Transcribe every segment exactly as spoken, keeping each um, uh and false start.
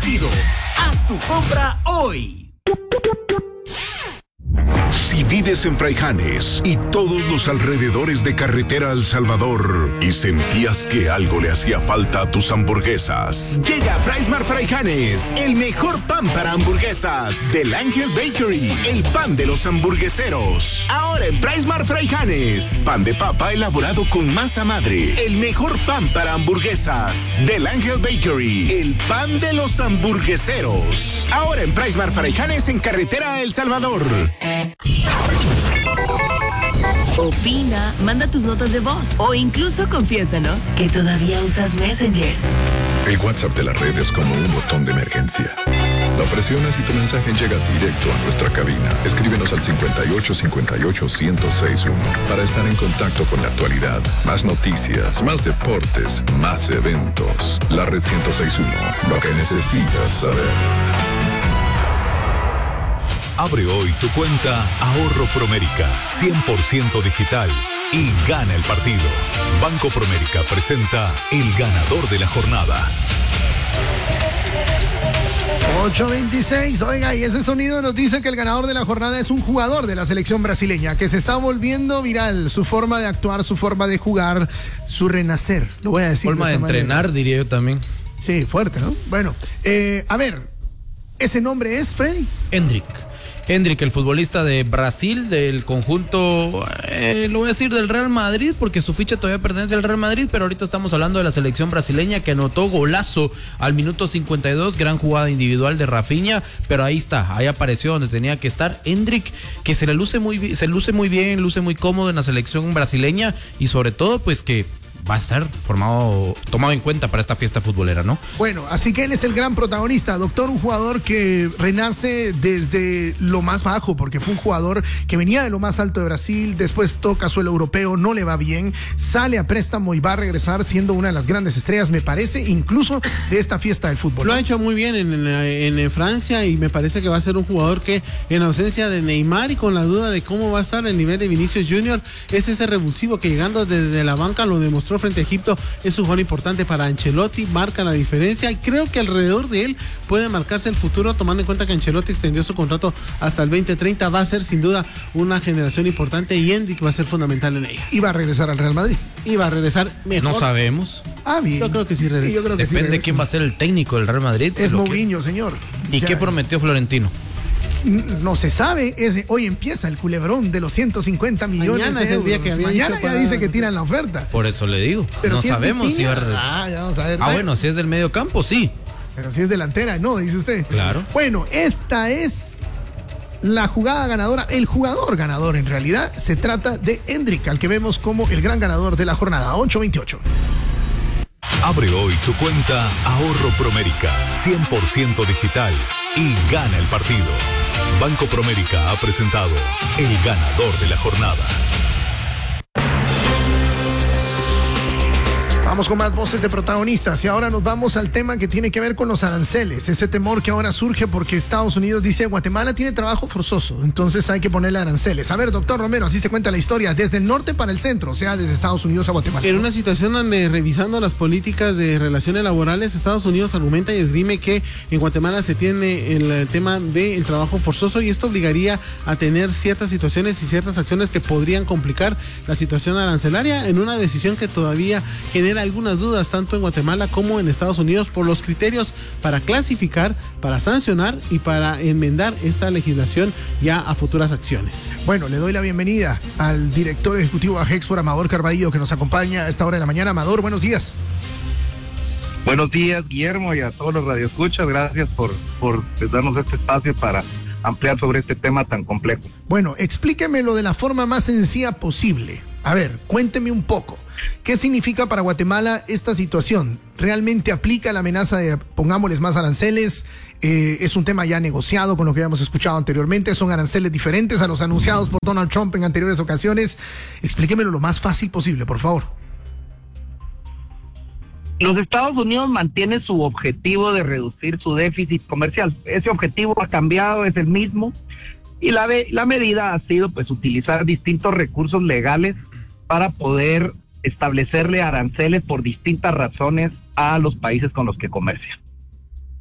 partido. Haz tu compra hoy. Si vives en Fraijanes y todos los alrededores de Carretera El Salvador y sentías que algo le hacía falta a tus hamburguesas, llega a PriceMart Fraijanes, el mejor pan para hamburguesas del Ángel Bakery, el pan de los hamburgueseros. Ahora en PriceMart Fraijanes, pan de papa elaborado con masa madre, el mejor pan para hamburguesas del Ángel Bakery, el pan de los hamburgueseros. Ahora en PriceMart Fraijanes en Carretera El Salvador. Opina, manda tus notas de voz o incluso confiésanos que todavía usas Messenger. El WhatsApp de la red es como un botón de emergencia. Lo presionas y tu mensaje llega directo a nuestra cabina. Escríbenos al cincuenta y ocho cincuenta y ocho ciento sesenta y uno para estar en contacto con la actualidad. Más noticias, más deportes, más eventos. La red ciento sesenta y uno, lo que necesitas saber. Abre hoy tu cuenta Ahorro Promérica, cien por ciento digital, y gana el partido. Banco Promérica presenta el ganador de la jornada. ocho veintiséis, oiga, y ese sonido nos dice que el ganador de la jornada es un jugador de la selección brasileña, que se está volviendo viral, su forma de actuar, su forma de jugar, su renacer, lo voy a decir. Forma de, de entrenar, manera. Diría yo también. Sí, fuerte, ¿no? Bueno, eh, a ver, ¿ese nombre es, Freddy? Endrick. Endrick, el futbolista de Brasil, del conjunto, eh, lo voy a decir del Real Madrid, porque su ficha todavía pertenece al Real Madrid, pero ahorita estamos hablando de la selección brasileña, que anotó golazo al minuto cincuenta y dos, gran jugada individual de Rafinha, pero ahí está, ahí apareció donde tenía que estar Endrick, que se le luce muy, se luce muy bien, luce muy cómodo en la selección brasileña, y sobre todo pues que va a estar formado, tomado en cuenta para esta fiesta futbolera, ¿no? Bueno, así que él es el gran protagonista, doctor, un jugador que renace desde lo más bajo, porque fue un jugador que venía de lo más alto de Brasil, después toca suelo europeo, no le va bien, sale a préstamo y va a regresar siendo una de las grandes estrellas, me parece, incluso de esta fiesta del fútbol. Lo ha hecho muy bien en, en, en Francia, y me parece que va a ser un jugador que, en ausencia de Neymar y con la duda de cómo va a estar el nivel de Vinicius Junior, es ese revulsivo que llegando desde la banca lo demostró frente a Egipto, es un jugador importante para Ancelotti, marca la diferencia, y creo que alrededor de él puede marcarse el futuro, tomando en cuenta que Ancelotti extendió su contrato hasta el veinte treinta. Va a ser sin duda una generación importante, y Endrick va a ser fundamental en ella. ¿Y va a regresar al Real Madrid? Y va a regresar mejor. No sabemos. Ah, bien. Yo creo que sí regresa. Sí, yo creo que Depende sí de quién va a ser el técnico del Real Madrid. Es Mourinho, que... señor. ¿Y ya, qué prometió Florentino? No se sabe, es, hoy empieza el culebrón de los ciento cincuenta millones mañana de es el euros. día que había Mañana para... ya dice que tiran la oferta. Por eso le digo. Pero no si sabemos es si va a regresar. Ah, ya vamos a ver. Ah, bueno, si es del medio campo, sí. Pero si es delantera, no, dice usted. Claro. Bueno, esta es la jugada ganadora, el jugador ganador en realidad. Se trata de Endrick, al que vemos como el gran ganador de la jornada. ocho veintiocho. Abre hoy tu cuenta Ahorro Promérica, cien por ciento digital, y gana el partido. Banco Promérica ha presentado el ganador de la jornada. Vamos con más voces de protagonistas, y ahora nos vamos al tema que tiene que ver con los aranceles, ese temor que ahora surge porque Estados Unidos dice Guatemala tiene trabajo forzoso, entonces hay que ponerle aranceles. A ver, doctor Romero, así se cuenta la historia, desde el norte para el centro, o sea, desde Estados Unidos a Guatemala. En una situación donde, revisando las políticas de relaciones laborales, Estados Unidos argumenta y esgrime que en Guatemala se tiene el tema del trabajo forzoso, y esto obligaría a tener ciertas situaciones y ciertas acciones que podrían complicar la situación arancelaria, en una decisión que todavía genera algunas dudas tanto en Guatemala como en Estados Unidos por los criterios para clasificar, para sancionar y para enmendar esta legislación ya a futuras acciones. Bueno, le doy la bienvenida al director ejecutivo de Agexport, Amador Carballo, que nos acompaña a esta hora de la mañana. Amador, buenos días. Buenos días, Guillermo, y a todos los radioescuchas. Gracias por, por darnos este espacio para ampliar sobre este tema tan complejo. Bueno, explíquemelo de la forma más sencilla posible. A ver, cuénteme un poco. ¿Qué significa para Guatemala esta situación? ¿Realmente aplica la amenaza de pongámosles más aranceles? Eh, ¿Es un tema ya negociado con lo que habíamos escuchado anteriormente? ¿Son aranceles diferentes a los anunciados por Donald Trump en anteriores ocasiones? Explíquemelo lo más fácil posible, por favor. Los Estados Unidos mantienen su objetivo de reducir su déficit comercial. Ese objetivo ha cambiado, es el mismo. Y la, la medida ha sido pues utilizar distintos recursos legales para poder establecerle aranceles por distintas razones a los países con los que comercia.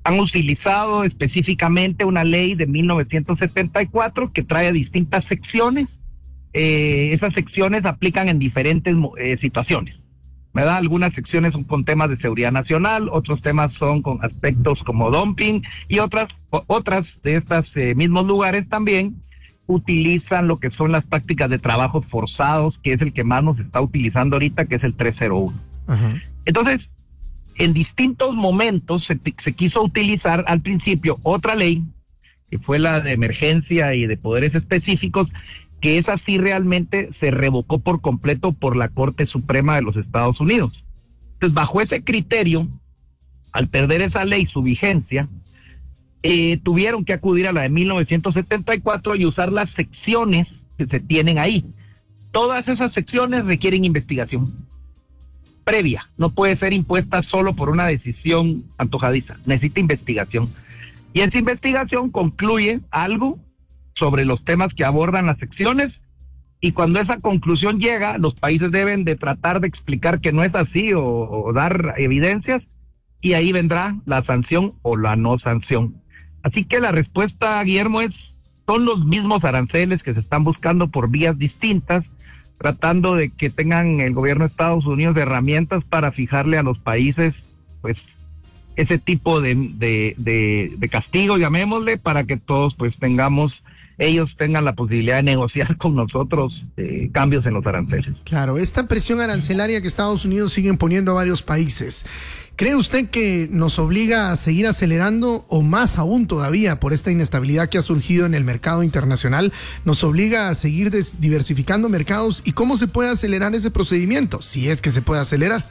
Han utilizado específicamente una ley de mil novecientos setenta y cuatro que trae distintas secciones. Eh, esas secciones aplican en diferentes eh, situaciones, ¿verdad? Algunas secciones son con temas de seguridad nacional, otros temas son con aspectos como dumping y otras, otras de estos eh, mismos lugares también utilizan lo que son las prácticas de trabajos forzados, que es el que más nos está utilizando ahorita, que es el trescientos uno. Uh-huh. Entonces, en distintos momentos se, se quiso utilizar al principio otra ley, que fue la de emergencia y de poderes específicos, que esa sí realmente se revocó por completo por la Corte Suprema de los Estados Unidos. Entonces, bajo ese criterio, al perder esa ley su vigencia, eh, tuvieron que acudir a la de mil novecientos setenta y cuatro y usar las secciones que se tienen ahí. Todas esas secciones requieren investigación previa, no puede ser impuesta solo por una decisión antojadiza, necesita investigación. Y esa investigación concluye algo sobre los temas que abordan las secciones, y cuando esa conclusión llega, los países deben de tratar de explicar que no es así o, o dar evidencias, y ahí vendrá la sanción o la no sanción. Así que la respuesta, Guillermo, es son los mismos aranceles que se están buscando por vías distintas, tratando de que tengan el gobierno de Estados Unidos de herramientas para fijarle a los países, pues, ese tipo de, de, de, de castigo, llamémosle, para que todos, pues, tengamos, ellos tengan la posibilidad de negociar con nosotros eh, cambios en los aranceles. Claro, esta presión arancelaria que Estados Unidos sigue imponiendo a varios países, ¿cree usted que nos obliga a seguir acelerando, o más aún todavía por esta inestabilidad que ha surgido en el mercado internacional, nos obliga a seguir des- diversificando mercados? ¿Y cómo se puede acelerar ese procedimiento, si es que se puede acelerar?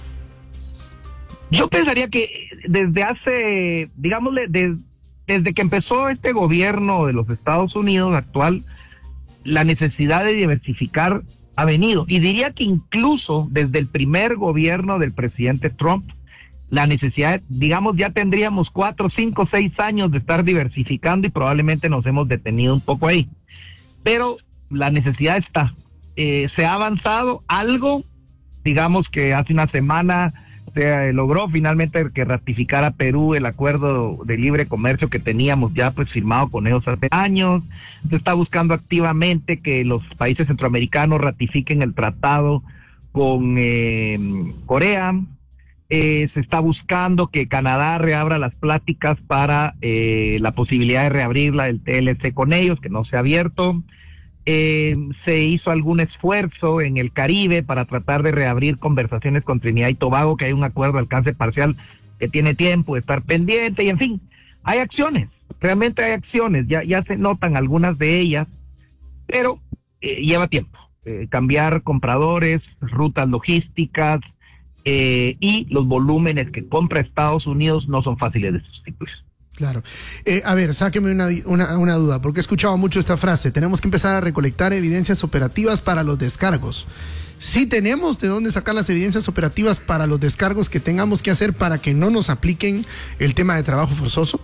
Yo pensaría que desde hace, digámosle, de, desde que empezó este gobierno de los Estados Unidos actual, la necesidad de diversificar ha venido. Y diría que incluso desde el primer gobierno del presidente Trump, la necesidad, digamos, ya tendríamos cuatro, cinco, seis años de estar diversificando y probablemente nos hemos detenido un poco ahí. Pero la necesidad está. Eh, se ha avanzado algo, digamos que hace una semana se logró finalmente que ratificara Perú el acuerdo de libre comercio que teníamos ya pues firmado con ellos hace años. Se está buscando activamente que los países centroamericanos ratifiquen el tratado con eh, Corea. Eh, se está buscando que Canadá reabra las pláticas para eh, la posibilidad de reabrirla del T L C con ellos, que no se ha abierto. Eh, se hizo algún esfuerzo en el Caribe para tratar de reabrir conversaciones con Trinidad y Tobago, que hay un acuerdo de alcance parcial que tiene tiempo de estar pendiente, y en fin, hay acciones, realmente hay acciones, ya, ya se notan algunas de ellas, pero eh, lleva tiempo, eh, cambiar compradores, rutas logísticas, eh, y los volúmenes que compra Estados Unidos no son fáciles de sustituir. Claro. Eh, a ver, sáqueme una, una, una duda, porque he escuchado mucho esta frase: tenemos que empezar a recolectar evidencias operativas para los descargos. ¿Sí tenemos de dónde sacar las evidencias operativas para los descargos que tengamos que hacer para que no nos apliquen el tema de trabajo forzoso?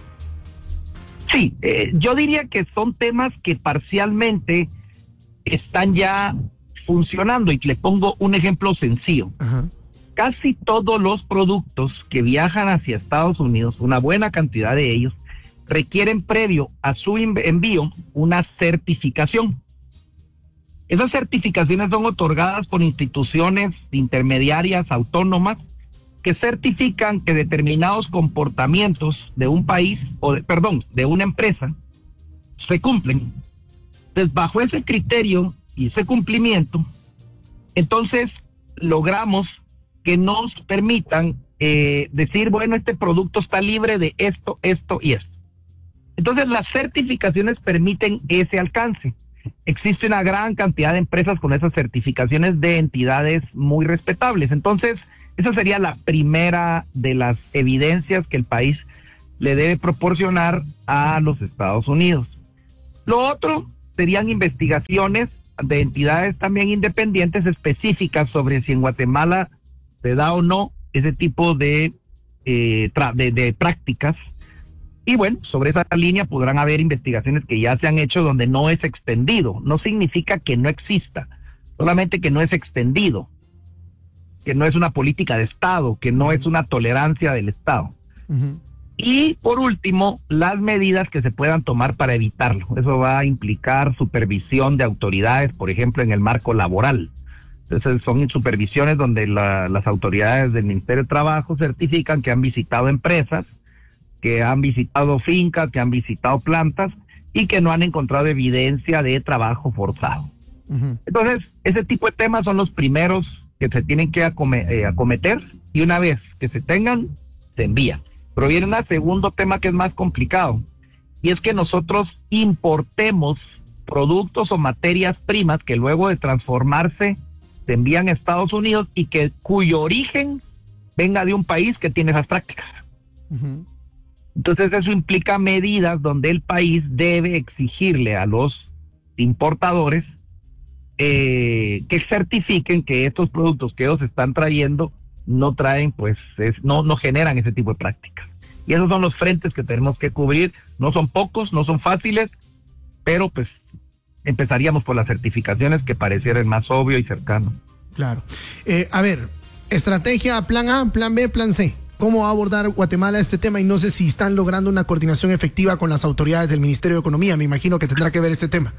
Sí, eh, yo diría que son temas que parcialmente están ya funcionando, y le pongo un ejemplo sencillo. Ajá. Casi todos los productos que viajan hacia Estados Unidos, una buena cantidad de ellos, requieren previo a su envío una certificación. Esas certificaciones son otorgadas por instituciones intermediarias autónomas que certifican que determinados comportamientos de un país, o de, perdón, de una empresa, se cumplen. Entonces, bajo ese criterio y ese cumplimiento, entonces logramos que nos permitan eh, decir, bueno, este producto está libre de esto, esto y esto. Entonces, las certificaciones permiten ese alcance. Existe una gran cantidad de empresas con esas certificaciones de entidades muy respetables. Entonces, esa sería la primera de las evidencias que el país le debe proporcionar a los Estados Unidos. Lo otro serían investigaciones de entidades también independientes específicas sobre si en Guatemala se da o no ese tipo de, eh, tra- de, de prácticas. Y bueno, sobre esa línea podrán haber investigaciones que ya se han hecho donde no es extendido. No significa que no exista, solamente que no es extendido, que no es una política de Estado, que no es una tolerancia del Estado. Uh-huh. Y por último, las medidas que se puedan tomar para evitarlo. Eso va a implicar supervisión de autoridades, por ejemplo, en el marco laboral. Entonces son supervisiones donde la, las autoridades del Ministerio de Trabajo certifican que han visitado empresas, que han visitado fincas, que han visitado plantas y que no han encontrado evidencia de trabajo forzado. Uh-huh. Entonces, ese tipo de temas son los primeros que se tienen que acome- eh, acometer, y una vez que se tengan, se envían. Pero viene un segundo tema que es más complicado, y es que nosotros importemos productos o materias primas que luego de transformarse se envían a Estados Unidos y que cuyo origen venga de un país que tiene esas prácticas. Uh-huh. Entonces eso implica medidas donde el país debe exigirle a los importadores eh, que certifiquen que estos productos que ellos están trayendo no traen, pues, es, no, no generan ese tipo de prácticas. Y esos son los frentes que tenemos que cubrir. No son pocos, no son fáciles, pero pues empezaríamos por las certificaciones, que pareciera el más obvio y cercano. Claro. Eh, a ver, estrategia, plan A, plan B, plan C. ¿Cómo va a abordar Guatemala este tema? Y no sé si están logrando una coordinación efectiva con las autoridades del Ministerio de Economía. Me imagino que tendrá que ver este tema.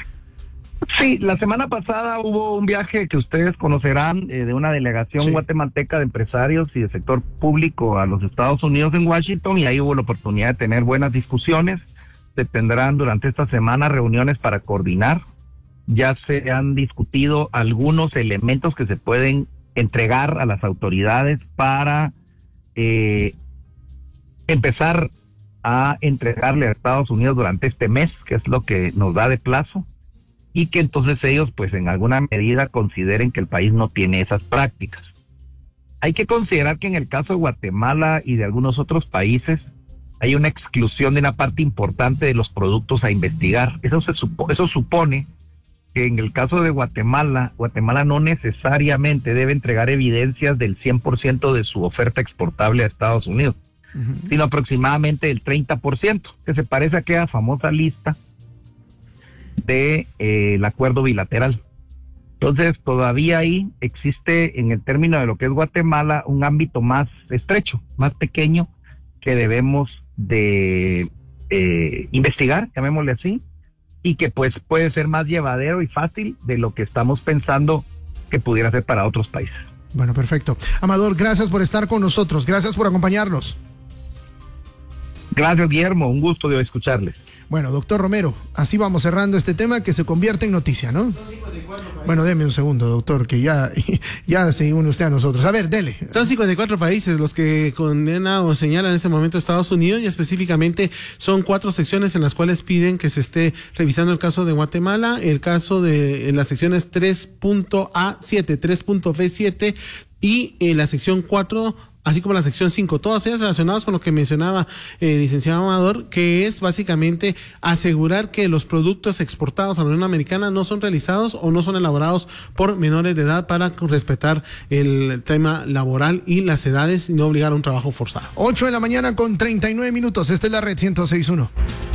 Sí, la semana pasada hubo un viaje que ustedes conocerán eh, de una delegación sí. guatemalteca de empresarios y del sector público a los Estados Unidos en Washington, y ahí hubo la oportunidad de tener buenas discusiones. Se tendrán durante esta semana reuniones para coordinar. Ya se han discutido algunos elementos que se pueden entregar a las autoridades para eh, empezar a entregarle a Estados Unidos durante este mes, que es lo que nos da de plazo, y que entonces ellos pues en alguna medida consideren que el país no tiene esas prácticas. Hay que considerar que en el caso de Guatemala y de algunos otros países hay una exclusión de una parte importante de los productos a investigar. Eso se supo, eso supone que en el caso de Guatemala, Guatemala no necesariamente debe entregar evidencias del cien por ciento de su oferta exportable a Estados Unidos, uh-huh. sino aproximadamente el treinta por ciento, que se parece a aquella famosa lista de eh, el acuerdo bilateral. Entonces todavía ahí existe, en el término de lo que es Guatemala, un ámbito más estrecho, más pequeño, que debemos de eh, investigar, llamémosle así, y que pues puede ser más llevadero y fácil de lo que estamos pensando que pudiera ser para otros países. Bueno, perfecto. Amador, gracias por estar con nosotros, gracias por acompañarnos. Gracias, Guillermo, un gusto de escucharles. Bueno, doctor Romero, así vamos cerrando este tema que se convierte en noticia, ¿no? Bueno, deme un segundo, doctor, que ya, ya se une usted a nosotros. A ver, dele. Son cincuenta y cuatro países los que condenan o señalan en este momento a Estados Unidos, y específicamente son cuatro secciones en las cuales piden que se esté revisando el caso de Guatemala, el caso de en las secciones tres punto A siete, tres punto B siete y en la sección cuatro, así como la sección cinco, todas ellas relacionadas con lo que mencionaba el licenciado Amador, que es básicamente asegurar que los productos exportados a la Unión Americana no son realizados o no son elaborados por menores de edad, para respetar el tema laboral y las edades y no obligar a un trabajo forzado. ocho de la mañana con treinta y nueve minutos, esta es la red ciento seis punto uno.